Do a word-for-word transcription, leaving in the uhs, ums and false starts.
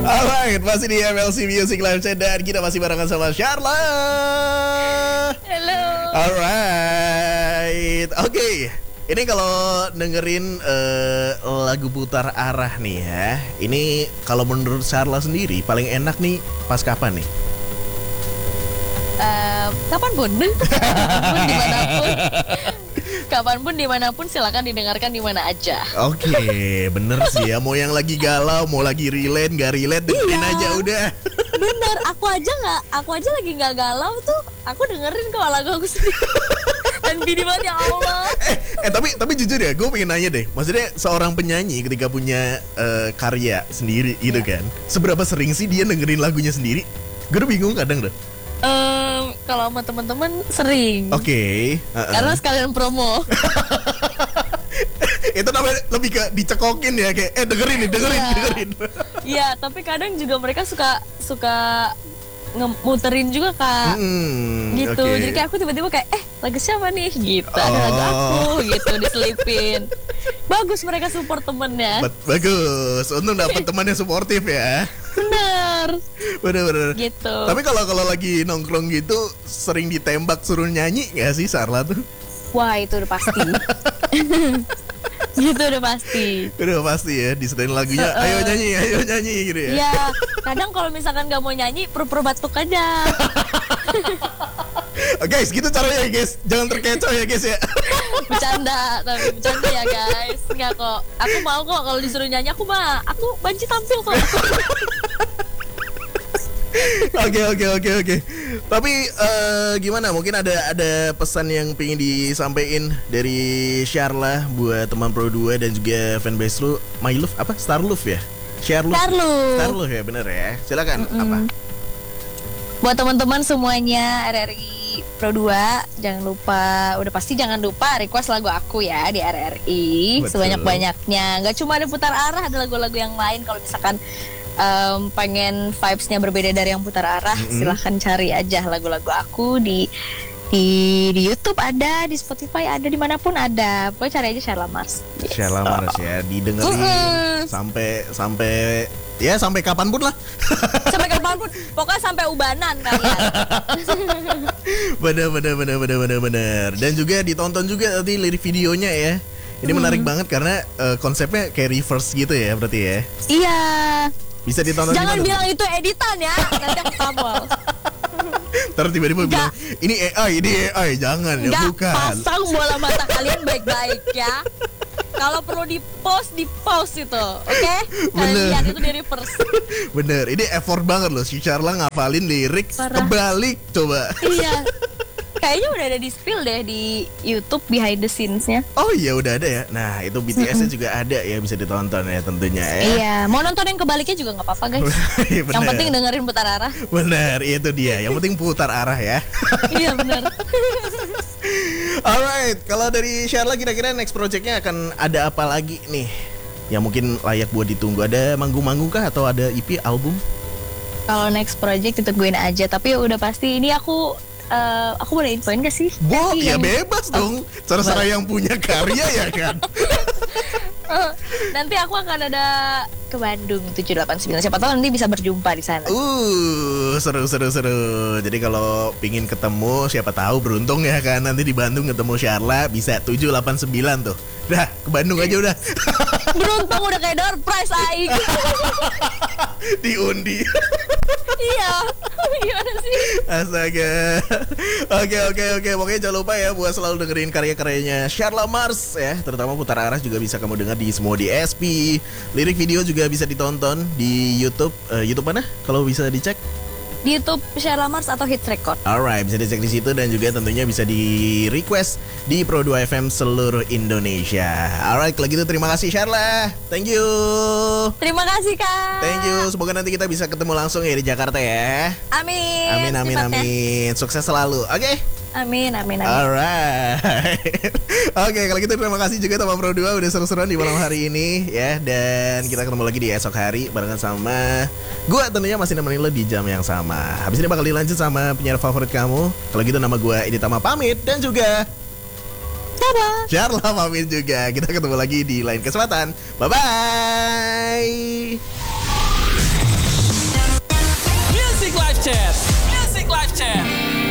Alright, masih di M L C Music Live Chat dan kita masih barengan sama Sharla. Halo. Alright, oke. Okay. Ini kalau dengerin uh, lagu putar arah nih ya, ini kalau menurut Sharla sendiri paling enak nih pas kapan nih? Uh, kapanpun, kapanpun dimanapun, kapanpun dimanapun silakan didengarkan di mana aja. Oke, okay, bener sih ya. Mau yang lagi galau, mau lagi relate, nggak relate, dengerin iya. aja udah. Bener, aku aja nggak, aku aja lagi nggak galau tuh, aku dengerin kok lagu aku sendiri. Dan gini banget ya Allah. Eh, eh tapi tapi jujur ya, gue pengen nanya deh. Maksudnya seorang penyanyi ketika punya uh, karya sendiri gitu yeah. kan, seberapa sering sih dia dengerin lagunya sendiri? Gue udah bingung kadang deh. Um, kalau sama teman-teman sering. Oke. Okay. Uh-uh. Karena sekalian promo. Itu namanya lebih ke dicekokin ya, kayak eh dengerin nih, dengerin, yeah. dengerin. Iya, tapi kadang juga mereka suka suka ngemuterin juga kak, hmm, gitu. Okay. Jadi kayak aku tiba-tiba kayak eh lagu siapa nih gitu, oh. ada lagu aku gitu diselipin. Bagus mereka support temennya. Bagus, untung dapet teman yang suportif ya. Bener. Bener-bener. Gitu. Tapi kalau kalau lagi nongkrong gitu sering ditembak suruh nyanyi nggak sih Sharla tuh? Wah itu udah pasti. Gitu udah pasti. Udah pasti ya, disetelin lagunya, uh, uh. ayo nyanyi, ayo nyanyi gitu ya. Iya, kadang kalau misalkan gak mau nyanyi, pura-pura batuk aja. Oh, guys, gitu caranya ya guys, jangan terkecoh ya guys ya. Bercanda, tapi bercanda ya guys. Enggak kok, aku mau kok kalau disuruh nyanyi, aku mah, aku banci tampil kok. Oke oke oke oke. Tapi uh, gimana? Mungkin ada ada pesan yang pengen disampaikan dari Sharla buat teman Pro dua dan juga fanbase lu, My Love apa? Star Love ya? Share Love. Star Love. Star Love ya, bener ya. Silakan. Mm-mm. Apa? Buat teman-teman semuanya R R I Pro dua, jangan lupa, udah pasti jangan lupa request lagu aku ya di R R I. Betul. Sebanyak-banyaknya. Gak cuma ada putar arah, ada lagu-lagu yang lain. Kalau misalkan Um, pengen vibes-nya berbeda dari yang putar arah, mm-hmm. silahkan cari aja lagu-lagu aku di di di YouTube ada, di Spotify ada, dimanapun ada. Pokoknya cari aja Sharla Mars. Yes. Sharla Mars ya, didengerin uh-uh. sampai sampai ya sampai kapanpun lah. Sampai kapanpun, pokoknya sampai ubanan kalian. Bener bener bener bener bener bener. Dan juga ditonton juga tadi lirik videonya ya. Ini hmm. menarik banget karena uh, konsepnya kayak reverse gitu ya, berarti ya. Iya. Bisa ditonton. Jangan bilang itu editan ya, nanti aku tabol. Ntar tiba-tiba bilang ini A I, ini A I, jangan. Nggak, ya bukan. Pasang bola mata kalian baik-baik ya. Kalau perlu di post, di post itu, oke? Okay? Kalian lihat itu di reverse. Bener, ini effort banget loh si Sharla ngapalin lirik kebalik coba. Iya. Kayaknya udah ada di spill deh di YouTube behind the scenes-nya. Oh iya udah ada ya. Nah itu B T S-nya mm-hmm. juga ada ya, bisa ditonton ya tentunya ya. Iya, mau nonton yang kebaliknya juga nggak apa-apa guys. Yang penting dengerin putar arah. Bener, itu dia. Yang penting putar arah ya. Iya bener. Alright, kalau dari Sharla kira-kira next project-nya akan ada apa lagi nih? Yang mungkin layak buat ditunggu. Ada manggung-manggung kah atau ada E P, album? Kalau next project ditungguin aja. Tapi udah pasti ini aku Uh, aku boleh infoin gak sih? Wow, ya yang... bebas dong. Cara-cara yang punya karya ya kan. uh, Nanti aku akan ada ke Bandung tujuh delapan sembilan. Siapa tahu nanti bisa berjumpa di sana. Uh, seru seru seru. Jadi kalau pingin ketemu, siapa tahu beruntung ya kan, nanti di Bandung ketemu Sharla bisa tujuh delapan sembilan tuh. Dah, ke Bandung aja udah. Beruntung udah kayak door prize aing. Diundi. Iya. Gimana sih? Astaga. Oke oke oke. Pokoknya jangan lupa ya buat selalu dengerin karya-karyanya Sharla Mars ya. Terutama putar arah juga bisa kamu dengar di semua D S P. Lirik video juga bisa ditonton di YouTube. uh, YouTube mana? Kalau bisa dicek di YouTube Sharla Mars atau Hits Record. Alright, bisa dicek di situ dan juga tentunya bisa di request di Pro dua F M seluruh Indonesia. Alright, kalau gitu terima kasih Sharla. Thank you. Terima kasih Kak. Thank you. Semoga nanti kita bisa ketemu langsung ya di Jakarta ya. Amin. Amin amin sifatnya. amin. Sukses selalu. Oke. Okay? Amin, amin, amin. Alright. Oke, okay, kalau gitu terima kasih juga teman Pro dua udah seru-seruan di malam hari ini ya. Dan kita ketemu lagi di esok hari barengan sama gue tentunya masih nemenin lo di jam yang sama. Habis ini bakal dilanjut sama penyiar favorit kamu. Kalau gitu nama gue Edi Tama pamit dan juga Sharla. Sharla pamit juga. Kita ketemu lagi di lain kesempatan. Bye-bye. Klik Live Chat.